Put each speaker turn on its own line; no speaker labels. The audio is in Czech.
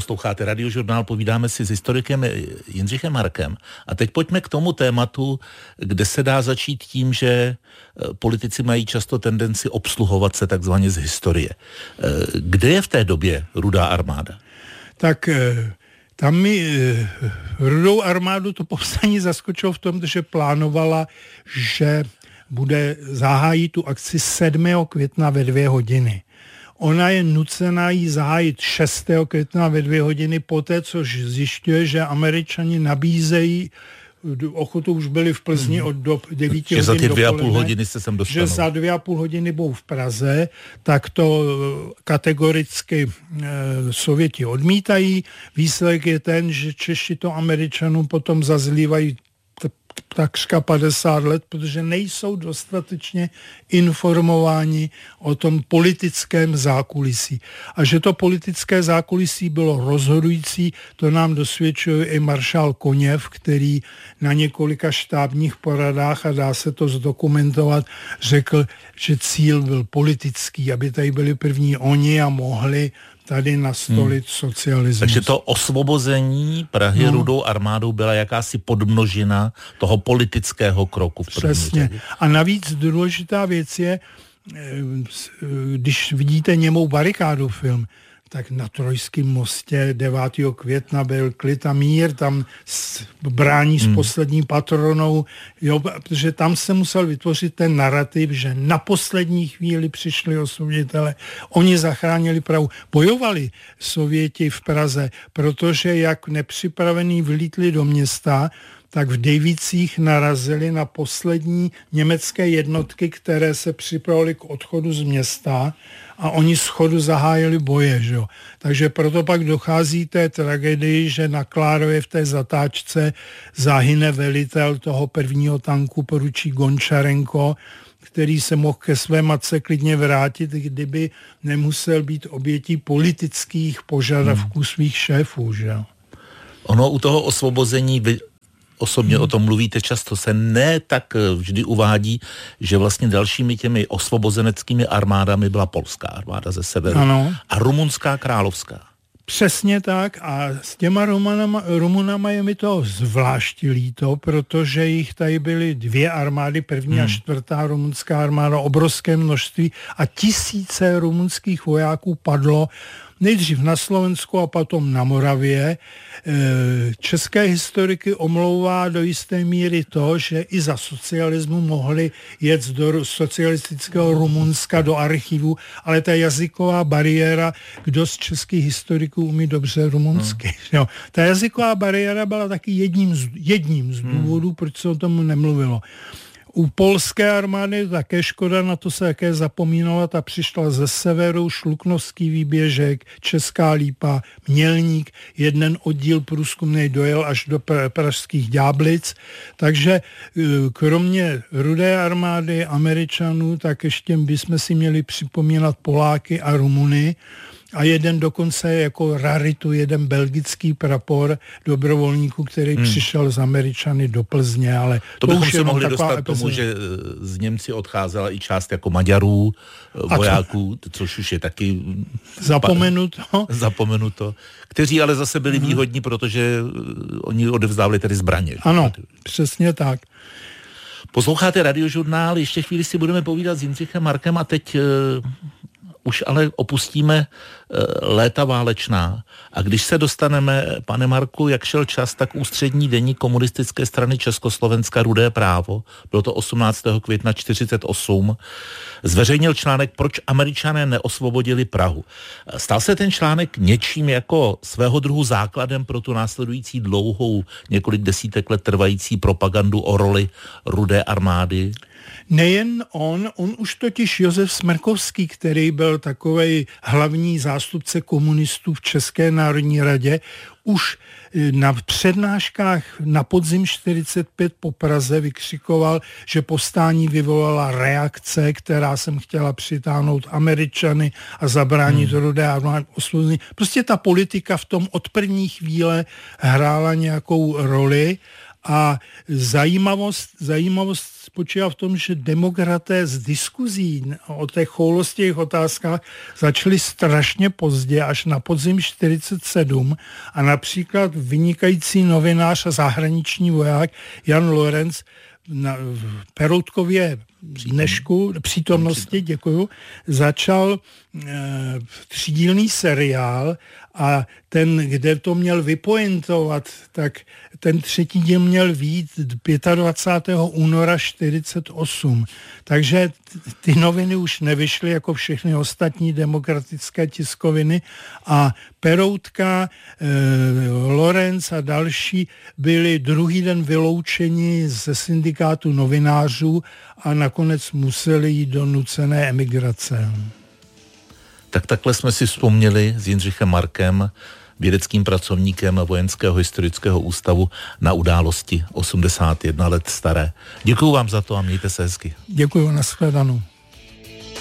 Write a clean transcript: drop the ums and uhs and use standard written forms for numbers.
Posloucháte Radiožurnál, povídáme si s historikem Jindřichem Markem. A teď pojďme k tomu tématu, kde se dá začít tím, že politici mají často tendenci obsluhovat se takzvaně z historie. Kde je v té době Rudá armáda?
Tak tam mi Rudou armádu to povstání zaskočilo v tom, že plánovala, že bude zahájit tu akci 7. května ve 2 hodiny. Ona je nucená ji zahájit 6. května ve 2 hodiny poté, což zjišťuje, že Američani nabízejí, ochotu už byli v Plzni od 9 hodin
za ty 2,5
dopoledne,
hodiny se sem dostanou.
Že za 2,5 hodiny budou v Praze, tak to kategoricky Sověti odmítají. Výsledek je ten, že Češi to Američanům potom zazlívají takřka 50 let, protože nejsou dostatečně informováni o tom politickém zákulisí. A že to politické zákulisí bylo rozhodující, to nám dosvědčuje i maršál Koněv, který na několika štábních poradách, a dá se to zdokumentovat, řekl, že cíl byl politický, aby tady byli první oni a mohli tady nastolit socialismus.
Takže to osvobození Prahy Rudou armádou byla jakási podmnožina toho politického kroku v první
Přesně.
řadě.
A navíc důležitá věc je, když vidíte Němou barikádu film, tak na Trojském mostě 9. května byl klid a mír, tam brání s poslední patronou, jo, protože tam se musel vytvořit ten narrativ, že na poslední chvíli přišli osvoboditelé, oni zachránili Prahu. Bojovali Sověti v Praze, protože jak nepřipravení vlítli do města, tak v Dejvicích narazili na poslední německé jednotky, které se připravovaly k odchodu z města a oni schodu zahájili boje. Že? Takže proto pak dochází té tragédii, že na Klárově v té zatáčce zahyne velitel toho prvního tanku, poručík Gončarenko, který se mohl ke své matce klidně vrátit, kdyby nemusel být obětí politických požadavků svých šéfů. Že?
Ono u toho osvobození osobně o tom mluvíte často, se ne tak vždy uvádí, že vlastně dalšími těmi osvobozeneckými armádami byla polská armáda ze severu a rumunská královská.
Přesně tak a s těma Rumunama je mi to zvlášť líto, protože jich tady byly 2 armády, první a 4. rumunská armáda, obrovské množství a tisíce rumunských vojáků padlo nejdřív na Slovensku a potom na Moravě. České historiky omlouvá do jisté míry to, že i za socialismu mohli jet do socialistického Rumunska, do archivu, ale ta jazyková bariéra, kdo z českých historiků umí dobře rumunsky. Jo. Ta jazyková bariéra byla taky jedním z důvodů, proč se o tomu nemluvilo. U polské armády také škoda, na to se také zapomínala, ta přišla ze severu, Šluknovský výběžek, Česká Lípa, Mělník, jeden oddíl průzkumnej dojel až do pražských Ďáblic, takže kromě Rudé armády Američanů, tak ještě bychom si měli připomínat Poláky a Rumuny, a jeden dokonce jako raritu, jeden belgický prapor dobrovolníků, který přišel z Američany do Plzně, ale
to bychom se mohli dostat tomu, že z Němci odcházela i část jako Maďarů, vojáků, což už je taky zapomenuto, kteří ale zase byli výhodní, protože oni odevzdávali tedy zbraně.
Ano, přesně tak.
Posloucháte Radiožurnál, ještě chvíli si budeme povídat s Jindřichem Markem a teď už ale opustíme léta válečná. A když se dostaneme, pane Marku, jak šel čas, tak ústřední deník komunistické strany Československa Rudé právo, bylo to 18. května 1948, zveřejnil článek Proč Američané neosvobodili Prahu. Stal se ten článek něčím jako svého druhu základem pro tu následující dlouhou, několik desítek let trvající propagandu o roli Rudé armády?
Nejen on už totiž Josef Smrkovský, který byl takovej hlavní zástupce komunistů v České národní radě, už na přednáškách na podzim 45 po Praze vykřikoval, že povstání vyvolala reakce, která jsem chtěla přitáhnout Američany a zabránit Rudé armádě osvobození. Prostě ta politika v tom od první chvíle hrála nějakou roli A zajímavost spočívá v tom, že demokraté z diskuzí o těch choulostivých otázkách začali strašně pozdě, až na podzim 47 a například vynikající novinář a zahraniční voják Jan Lorenc v Peroutkově přítomnosti, děkuju, začal třídílný seriál a ten, kde to měl vypointovat, tak ten třetí díl měl vyjít 25. února 48. Takže ty noviny už nevyšly jako všechny ostatní demokratické tiskoviny a Peroutka, Lorenc a další byli druhý den vyloučeni ze syndikátu novinářů a nakonec museli jít do nucené emigrace.
Tak takhle jsme si vzpomněli s Jindřichem Markem, vědeckým pracovníkem Vojenského historického ústavu, na události 81 let staré. Děkuju vám za to a mějte se hezky.
Děkuju, nashledanou.